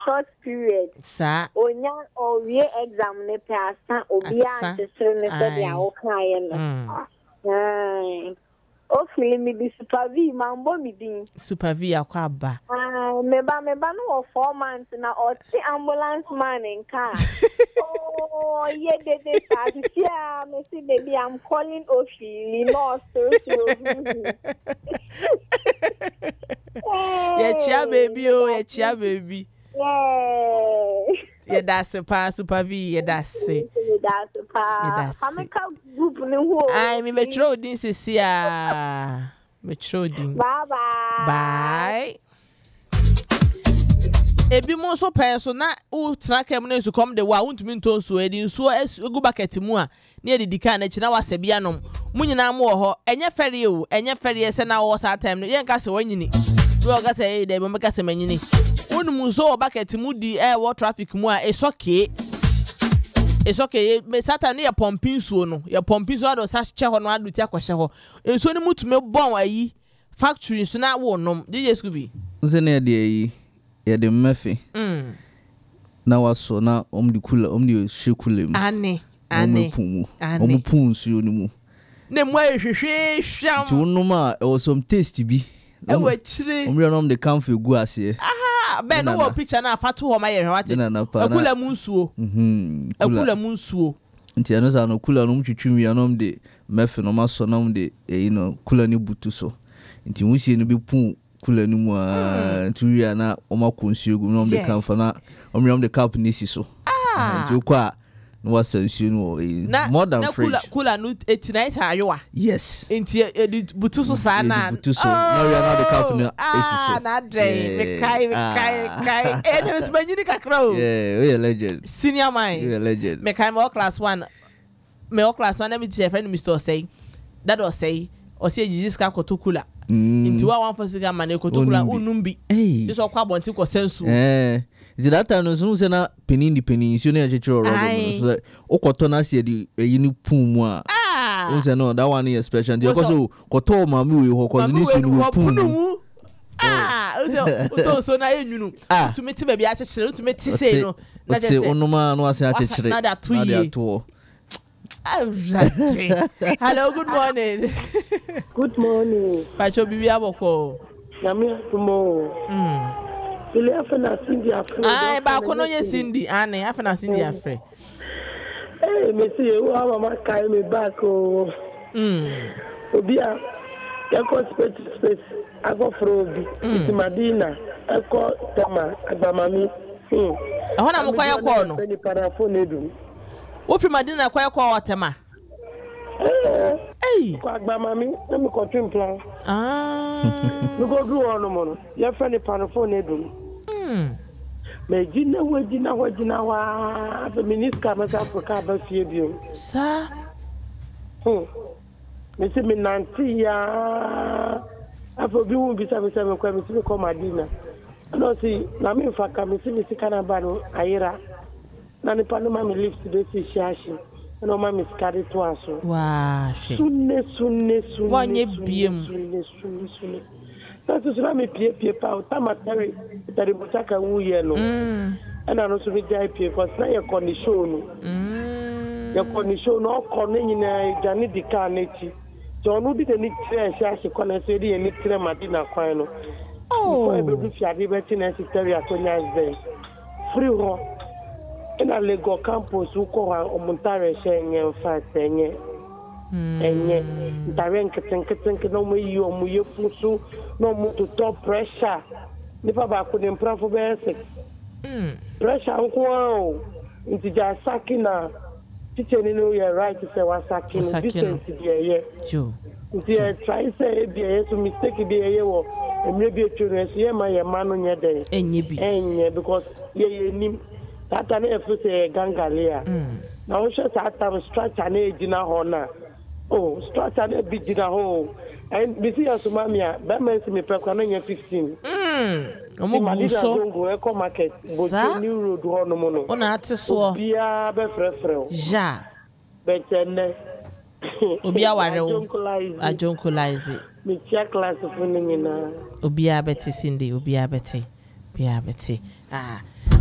short period. Sa. Onya owie exam ne pasa obi antesere ne se dia wo kan no. O feel me be super V mambo mi din. Super V akwa aba. Meba no 4 months na o ti ambulance man in car. Oh, yeah, they yeah, me see baby, I'm calling Ofi, no, so. Yeah, chia baby, oh, yeah, chia baby. Yeah, that's a pa, Super V, yeah, that's it. That's a pa. I'm a group in the world. I'm in Metro Din, Cecilia. Metro Din. Bye. Bye. Ebi mo so person na u traka mu na su come the wa untumi nton so edi so egu bucket mu a na edidika na chi na wasabia nom mu nyina mo ho enye fere o enye fere se na wo sa time no yen ka se wanyini we ga se dey be ka se manyini unum so bucket mu di wo traffic mu a esoke me satan ne ya pumping suo no ya pumping so ado sa che ho no ado ti akwhye ho enso ne mutume bon ayi factory so na wo nom DJ Scooby nse na de ayi ya de mmefe na waso na omdi kula omdi shekulem ane omupun suo ni mu ne mo ehwehwe hwam ti wonuma e was some taste bi e wa chire omri nom de kamfe gu ase be no wo picture na afato ho ma ye hwate akula mu nsuo akula mu nsuo nti ano sa no kula no mtwitwimi anom de mmefe no maso nom de kula ni butu so nti wusie no be pun kula ni mu tuya na omakonsuo gu nom de kamfa na omriam de cup nisi so nti okwa no wasansuo no more than fridge kula no etinight ayowa yes nti butu so sa na butu so na we na de cup no esi so na dre me kai enemies manyini kakra o we legend senior man we legend me kai me class 1 na me teacher friend Mr. Say that was say o say Jesus ka kotokula nti wa wan fosika mane kotokula unumbi this okwa bonti ko sensu is that time no so na penin so na chechero robo so okoto na se di yini pun mu a o say no that one is special dey because koto mami we ho cause ni so no pun o say to so na enunu to me ti ba bia chechero to me ti say no na je say onuma no ase chechero na da to hello, good morning. Good morning. Pacho bibi aboko. Yami tumo. Ile afena Cindy afre. Ai ba kono ye Cindy ane afena Cindy afre. Me see you mama kai me back o. Obia yako space ago frobi. Iti Madina eko tema agbamami. Ahona mo kwaya ko no. Ni para phone edu. Wofi Madina kwaya ko watema. Kwa agbamami na me control plan. Me go do ono mo. Ya fa ni para phone edu. Me jina wa the minister ma Africa ba fie bio. Sa. Me se me nanti ya afo bi wu bi sa me kwa me se ko Madina. No si na me fa ka me se kana ba no ayira. Na ni pano ma me lift de si shashi. No ma me skari to aso. Wa she. Sunne. Wanye biem. Sunne. That's so me pie pa o tamatari tari botaka wuye no. Ana no so be jai pie cause na ye condition no. Ye condition no ko ne nyina jani dika na chi. So no bi de ni tire shashi ko na so di ni tire Madina kwan no. Oh. So be fi ade be ti na secretary akonya is free ho. Na Lego campus uko omuntare shenye mfatenye enye ntare nkete no mo yi omu yefusu no mo to top pressure nipa ba ko ne mprafo be se pressure nko o ntija saki na teacher ni no you right say wa saki no distance dey ye jo nti try say dey ye so mistake dey ye wo emre bi etwere so ye ma ye ma no nye dey enye because ye nim tata na efu se gangalia na o sha tata structure na ejina ho na structure na bi jina ho and bisi asumamia ba man si me pekwa na nya 15 omo buso go eco market bo new road ho no mo no ona ate so bia be frefre ja betene obia ware o ajonkolize me chia class fu ni na obia beti Cindy obia beti ah